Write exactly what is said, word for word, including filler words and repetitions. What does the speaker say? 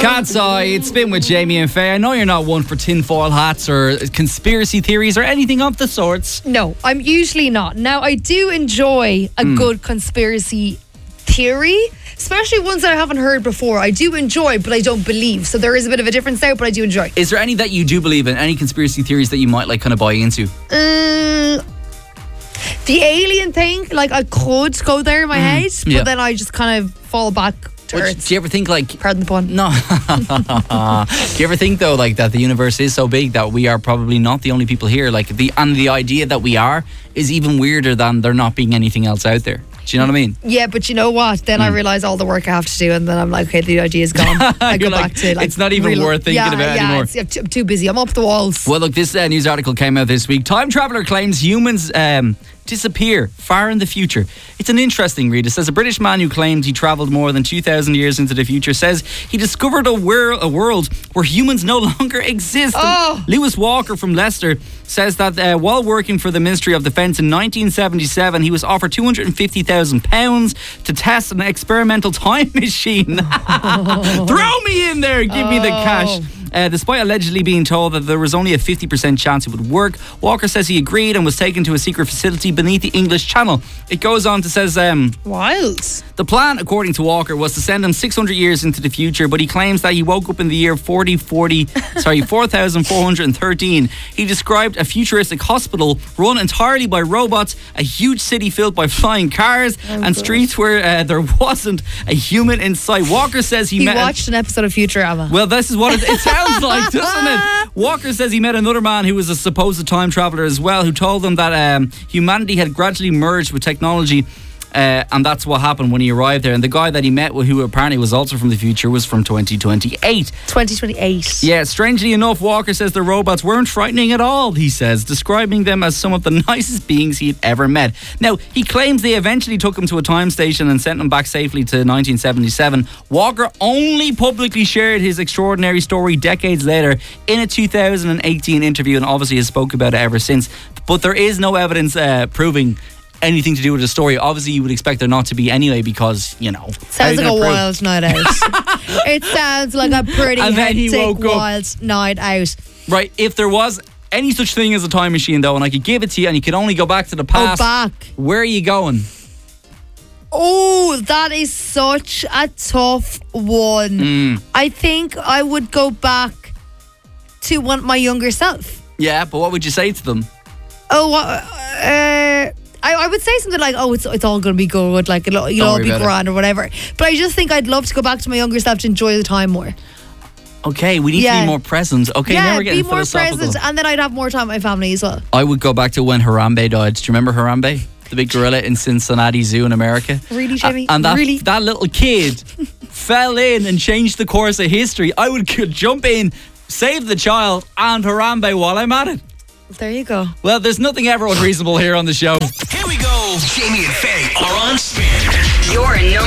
Cat's Eye, it's been with Jamie and Faye. I know you're not one for tinfoil hats or conspiracy theories or anything of the sorts. No, I'm usually not. Now, I do enjoy a mm. good conspiracy theory, especially ones that I haven't heard before. I do enjoy, but I don't believe. So there is a bit of a difference there, but I do enjoy. Is there any that you do believe in? Any conspiracy theories that you might like kind of buy into? Um, the alien thing, like I could go there in my mm. head, but yeah. then I just kind of fall back. Which, do you ever think like... Pardon the pun. No. Do you ever think though like that the universe is so big that we are probably not the only people here? Like the and the idea that we are is even weirder than there not being anything else out there. Do you know what I mean? Yeah, but you know what? Then mm. I realise all the work I have to do, and then I'm like, okay, the idea is gone. I go like, back to like... It's not even real, worth thinking yeah, about yeah, anymore. It's, I'm too busy. I'm up the walls. Well, look, this uh, news article came out this week. Time traveller claims humans... Um, disappear far in the future. It's an interesting read. It says a British man who claimed he travelled more than two thousand years into the future says he discovered a, wor- a world where humans no longer exist. Oh. Lewis Walker from Leicester says that uh, while working for the Ministry of Defence in nineteen seventy-seven, he was offered two hundred fifty thousand pounds to test an experimental time machine. Throw me in there, give oh. me the cash. Uh, despite allegedly being told that there was only a fifty percent chance it would work, Walker says he agreed and was taken to a secret facility beneath the English Channel. It goes on to says... Um, Wild. The plan, according to Walker, was to send him six hundred years into the future, but he claims that he woke up in the year forty forty, sorry, four thousand four hundred thirteen. He described a futuristic hospital run entirely by robots, a huge city filled by flying cars, oh, and God. streets where uh, there wasn't a human in sight. Walker says he, he met... He watched an episode of Futurama. Well, this is what it, it sounds like, doesn't it? Walker says he met another man who was a supposed time traveller as well, who told him that um, humanity had gradually merged with technology. Uh, and that's what happened when he arrived there. And the guy that he met, who apparently was also from the future, was from twenty twenty-eight. twenty twenty-eight. Yeah, strangely enough, Walker says the robots weren't frightening at all, he says, describing them as some of the nicest beings he had ever met. Now, he claims they eventually took him to a time station and sent him back safely to nineteen seventy-seven. Walker only publicly shared his extraordinary story decades later in a two thousand eighteen interview, and obviously has spoke about it ever since. But there is no evidence uh, proving anything to do with the story. Obviously you would expect there not to be anyway, because, you know, sounds like a prove? wild night out. It sounds like a pretty and hectic then he woke wild up. night out. Right, if there was any such thing as a time machine though, and I could give it to you and you could only go back to the past, oh, back. Where are you going? Oh, that is such a tough one. Mm. I think I would go back to one, my younger self. Yeah, but what would you say to them? Oh, uh, I, I would say something like, oh, it's it's all going to be good, like it'll, you'll all be grand or whatever. But I just think I'd love to go back to my younger self to enjoy the time more. Okay, we need yeah. to be more present. Okay, yeah, now we're getting be more philosophical. present, and then I'd have more time with my family as well. I would go back to when Harambe died. Do you remember Harambe? The big gorilla in Cincinnati Zoo in America. Really, Jimmy? Uh, and that, really? that little kid fell in and changed the course of history. I would jump in, save the child and Harambe while I'm at it. There you go. Well, there's nothing ever unreasonable here on the show. Here we go. Jamie and Faye are on spin. You're a